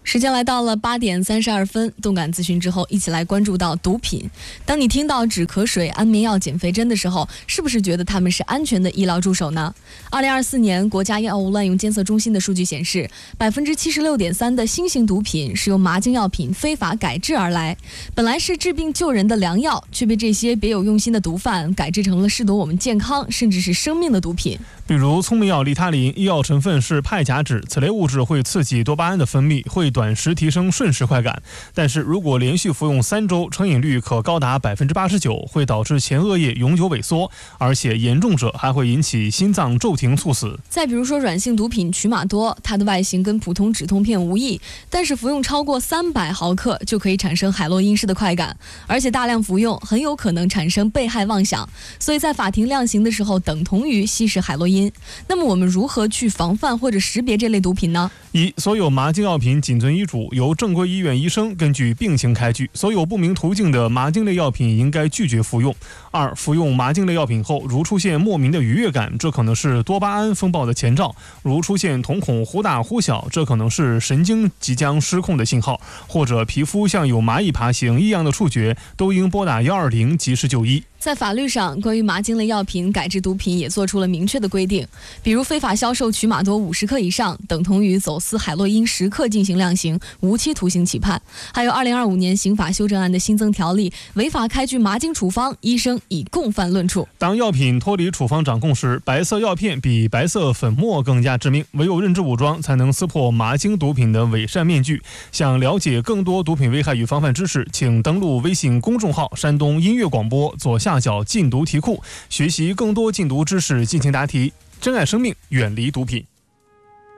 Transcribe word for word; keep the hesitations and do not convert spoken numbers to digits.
时间来到了八点三十二分，动感资讯之后，一起来关注到毒品。当你听到止咳水、安眠药、减肥针的时候，是不是觉得它们是安全的医疗助手呢？二零二四年国家药物滥用监测中心的数据显示，百分之七十六点三的新型毒品是由麻精药品非法改制而来。本来是治病救人的良药，却被这些别有用心的毒贩改制成了剥夺我们健康甚至是生命的毒品。 比如聪明药利他林，医药成分是派甲酯，此类物质会刺激多巴胺的分泌，会短时提升瞬时快感。但是如果连续服用三周，成瘾率可高达百分之八十九，会导致前额叶永久萎缩，而且严重者还会引起心脏骤停猝死。 再比如说软性毒品曲马多，它的外形跟普通止痛片无异，但是服用超过三百毫克就可以产生海洛因式的快感，而且大量服用很有可能产生被害妄想，所以在法庭量刑的时候等同于吸食海洛因。那么我们如何去防范或者识别这类毒品呢？ 一、所有麻精药品谨遵医嘱，由正规医院医生根据病情开具，所有不明途径的麻精类药品应该拒绝服用。二、服用麻精类药品后，如出现莫名的愉悦感，这可能是多巴胺风暴的前兆；如出现瞳孔忽大忽小，这可能是神经即将失控的信号；或者皮肤像有蚂蚁爬行一样的触觉，都应拨打一二零及时就医。 在法律上，关于麻精类药品改制毒品也做出了明确的规定，比如非法销售曲马多五十克以上，等同于走私海洛因十克进行量刑，无期徒刑起判。还有二零二五年刑法修正案的新增条例，违法开具麻精处方，医生以共犯论处。 当药品脱离处方掌控时，白色药片比白色粉末更加致命，唯有认知武装才能撕破麻精毒品的伪善面具。想了解更多毒品危害与防范知识，请登录微信公众号山东音乐广播左下角禁毒题库，学习更多禁毒知识，进行答题。珍爱生命，远离毒品。